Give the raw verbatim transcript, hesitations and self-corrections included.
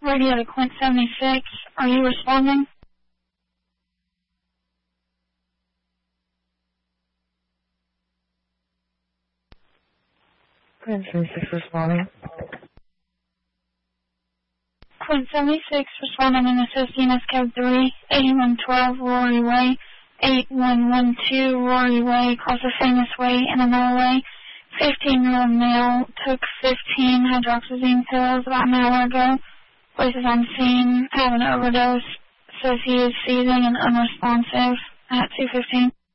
Radio to Quint seventy-six. Are you responding? Quint seventy-six responding. Quint seventy-six responding in this is D N S code three, eighty-one twelve Rory Way, eight one one two Rory Way, across the famous way in another way. fifteen-year-old male took fifteen hydroxyzine pills about an hour ago. Places on scene, have an overdose, says he is seizing and unresponsive at two fifteen.